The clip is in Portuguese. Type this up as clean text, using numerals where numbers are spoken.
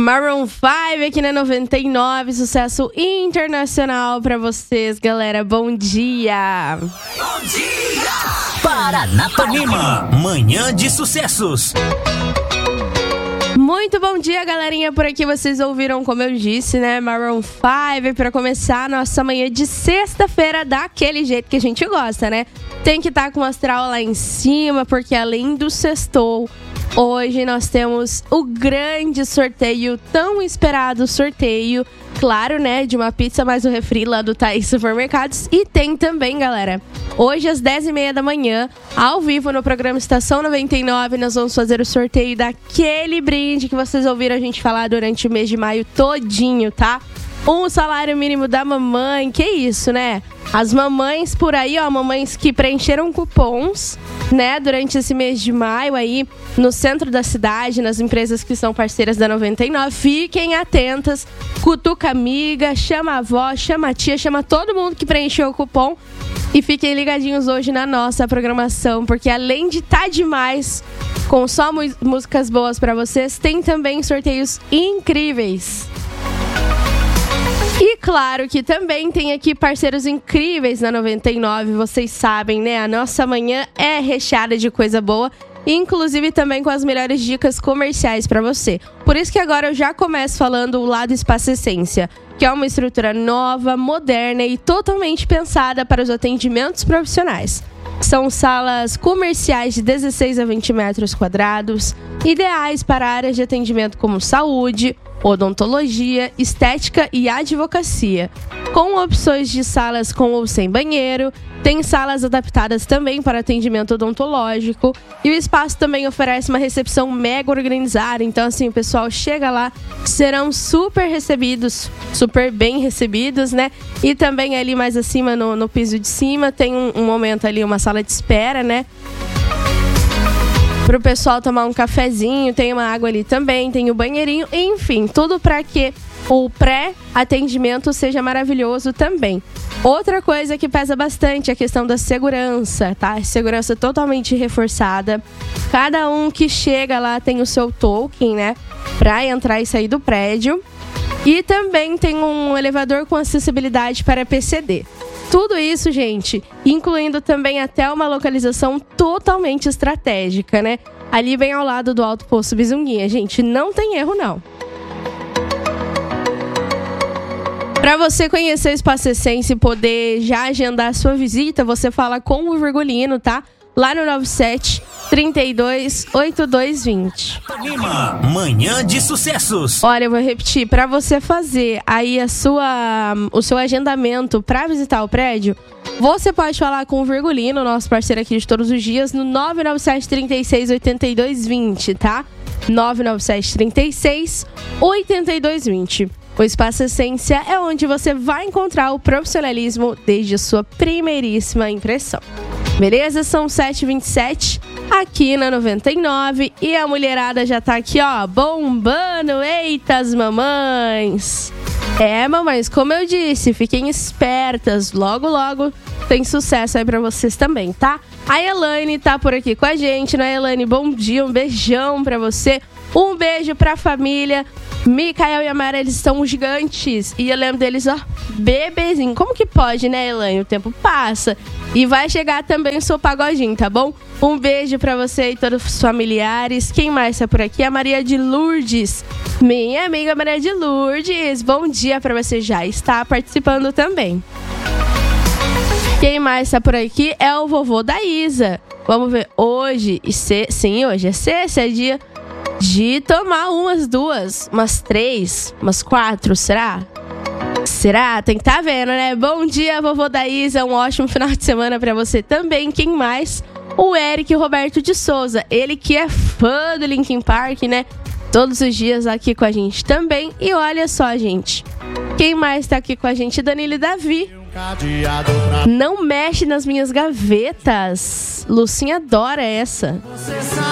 Maroon 5 aqui na 99, sucesso internacional pra vocês, galera. Bom dia! Bom dia! Paranapanema, manhã de sucessos. Muito bom dia, galerinha. Por aqui vocês ouviram, como eu disse, né? Maroon 5 para começar a nossa manhã de sexta-feira daquele jeito que a gente gosta, né? Tem que estar com o astral lá em cima, porque além do sextou, hoje nós temos o grande sorteio, tão esperado sorteio, claro, né, de uma pizza mais o refri lá do Thaís Supermercados. E tem também, galera, hoje às 10h30 da manhã, ao vivo no programa Estação 99, nós vamos fazer o sorteio daquele brinde que vocês ouviram a gente falar durante o mês de maio todinho, tá? Um salário mínimo da mamãe, que isso, né? As mamães por aí, ó, mamães que preencheram cupons, né, durante esse mês de maio aí, no centro da cidade, nas empresas que são parceiras da 99, fiquem atentas, cutuca a amiga, chama a avó, chama a tia, chama todo mundo que preencheu o cupom e fiquem ligadinhos hoje na nossa programação, porque além de estar demais, com só músicas boas pra vocês, tem também sorteios incríveis. E claro que também tem aqui parceiros incríveis na 99, vocês sabem, né? A nossa manhã é recheada de coisa boa, inclusive também com as melhores dicas comerciais para você. Por isso que agora eu já começo falando o lado Espaço Essência, que é uma estrutura nova, moderna e totalmente pensada para os atendimentos profissionais. São salas comerciais de 16 a 20 metros quadrados, ideais para áreas de atendimento como saúde, odontologia, estética e advocacia. Com opções de salas com ou sem banheiro, tem salas adaptadas também para atendimento odontológico e o espaço também oferece uma recepção mega organizada. Então assim, o pessoal chega lá, serão super recebidos, super bem recebidos, né? E também ali mais acima, no piso de cima, tem um momento ali, uma sala de espera, né? Para o pessoal tomar um cafezinho, tem uma água ali também, tem o banheirinho, enfim, tudo para que o pré-atendimento seja maravilhoso também. Outra coisa que pesa bastante é a questão da segurança, tá? Segurança totalmente reforçada. Cada um que chega lá tem o seu token, né? Para entrar e sair do prédio. E também tem um elevador com acessibilidade para PCD. Tudo isso, gente, incluindo também até uma localização totalmente estratégica, né? Ali bem ao lado do Alto Poço Bizunguinha, gente, não tem erro, não. Para você conhecer o Espaço Essência e poder já agendar a sua visita, você fala com o Virgulino, tá? Lá no 97 32 8220. Manhã de sucessos. Olha, eu vou repetir, para você fazer aí o seu agendamento para visitar o prédio, você pode falar com o Virgulino, nosso parceiro aqui de todos os dias, no 997 36 8220, tá? 997 36 8220. O Espaço Essência é onde você vai encontrar o profissionalismo desde a sua primeiríssima impressão. Beleza? São 7h27 aqui na 99 e a mulherada já tá aqui, ó, bombando. Eita, as mamães! É, mamães, como eu disse, fiquem espertas. Logo, logo tem sucesso aí pra vocês também, tá? A Elaine tá por aqui com a gente, né, Elaine? Bom dia, um beijão pra você. Um beijo pra família. Micael e a Mara, eles são gigantes. E eu lembro deles, ó, bebezinho. Como que pode, né, Elaine? O tempo passa. E vai chegar também o seu pagodinho, tá bom? Um beijo pra você e todos os familiares. Quem mais tá por aqui? A Maria de Lourdes. Minha amiga Maria de Lourdes. Bom dia pra você, já está participando também. Quem mais tá por aqui é o vovô da Isa. Vamos ver, hoje, sim, hoje é sexta, é dia de tomar umas 2, umas 3, umas 4, será? Será? Tem que estar vendo, né? Bom dia, vovô da Isa, um ótimo final de semana pra você também. Quem mais? O Eric Roberto de Souza, ele que é fã do Linkin Park, né? Todos os dias aqui com a gente também. E olha só, gente, quem mais tá aqui com a gente? Danilo e Davi. Não mexe nas minhas gavetas. Lucinha adora essa.